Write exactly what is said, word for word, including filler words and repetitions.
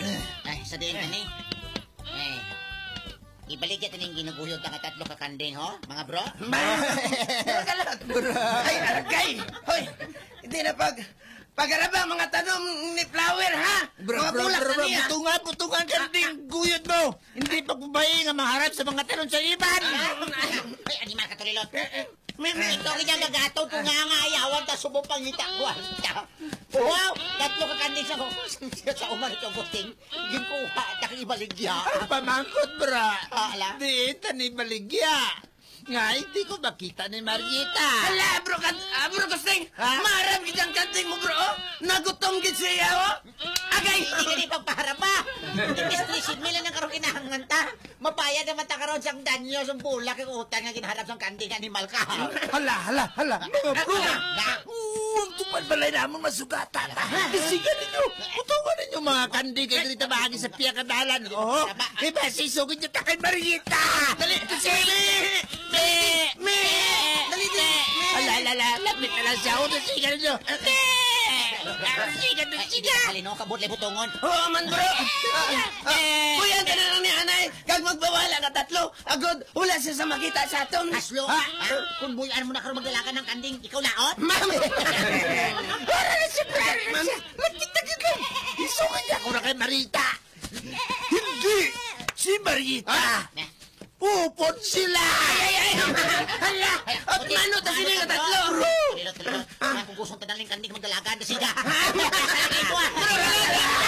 Ay, sa din ka ni. Ay, ibalik yan yung ginuguyod ng tatlo ka kanding, ho? Mga bro? Magalat, bro. Ay, argay. Hoy, hindi na pag... Pagaraba mga tanong ni Flower, ha? Bro, mga bro, bulak bro, na bro, niya. butungan, butungan ka ding guyod mo. Hindi pagbabayi nga maharap sa mga talon sa iban. Ay, animal ka tulilot. May, may, Ito kanya gagato ko nga nga ayawan ta subo pangita ko. Wow, tatlo ka kanding sa sa uman ito gusting. Ginkuha ta kang ibaligya. Pamangkot, bra. Ala. Di, tani baligya. Nga, hindi ko makita ni Marieta. Hala, bro, kan, ah, bro, Gusting. Ha? Maram kitang kanting mo, bro. Nagutom gid siya, oh. Agay. Hindi ka ni pagpaharap ba? Imbestisin nila ng karong kinahangan ta. Mapaya naman ta karon sang danyo, sang bulak, yung utang nga ginaharap sang kanding animal ka. Hala, hala, hala. Mga bro. Na, Huwag tumalbalay naman masugatan. Isigan ninyo. Putungan ninyo mga kandi kayo dito bahagi sa piya kadalan. Oo. Iba, sisugin nyo ta kay Marieta. Dali, dali. Me! Me! Dali, dali. Ala, ala, ala. Lapit na lang siya. Uno, sigan ninyo. Me! Sigan ninyo, sigan. halino ka butlay butongon. Oo man, bro. Eh. Kuya, ganun lang ni Anay. Kag magbawala ka tatlo. Agod, wala siya sa makita sa aton. Haslo, Ha? ha? Kung buyan mo na karon magdalakan ng kanding, ikaw laot? Mami! Para na siya, para na siya. Magkita kita. Isungin niya ako na kay Marita. Hindi. Si Marita. Na. Upod sila. Ay, ay, ay! Hala! At mano ta sila nga tatlo! Tulilot, tulilot. Kung gusto tanaling kanding magdalakan, siga. Bro,